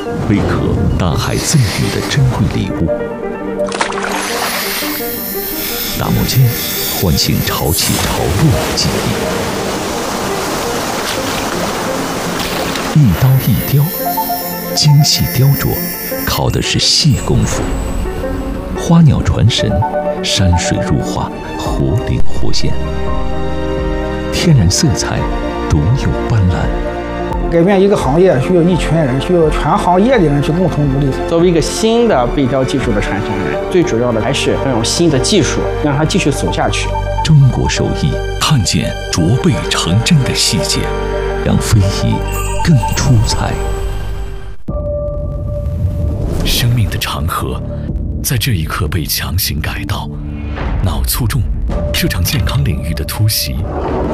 贝壳，大海赠予的珍贵礼物。打磨剑，唤醒潮起潮落的记忆。一刀一雕，精细雕琢，靠的是细功夫。花鸟传神，山水入画，活灵活现。天然色彩，独有斑斓。 改变一个行业需要一群人，需要全行业的人去共同努力。 作为一个新的背雕技术的传承人，最主要的还是要用新的技术让它继续走下去。 中国手艺，看见琢背成针的细节，让非遗更出彩。生命的长河，在这一刻被强行改道，脑卒中这场健康领域的突袭。